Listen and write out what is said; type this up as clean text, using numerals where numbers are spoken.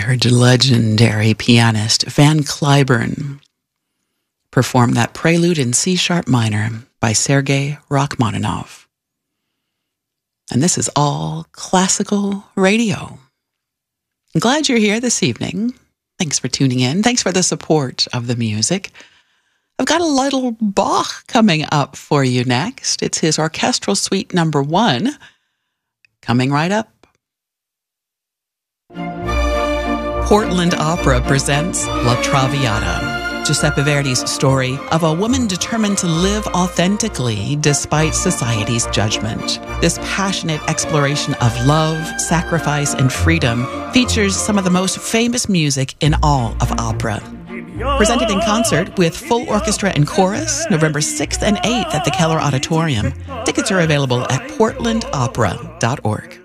heard legendary pianist Van Cliburn perform that prelude in C-sharp minor by Sergei Rachmaninoff. And this is all classical radio. I'm glad you're here this evening. Thanks for tuning in. Thanks for the support of the music. I've got a little Bach coming up for you next. It's his Orchestral Suite number 1, coming right up. Portland Opera presents La Traviata, Giuseppe Verdi's story of a woman determined to live authentically despite society's judgment. This passionate exploration of love, sacrifice, and freedom features some of the most famous music in all of opera. Presented in concert with full orchestra and chorus, November 6th and 8th at the Keller Auditorium. Tickets are available at portlandopera.org.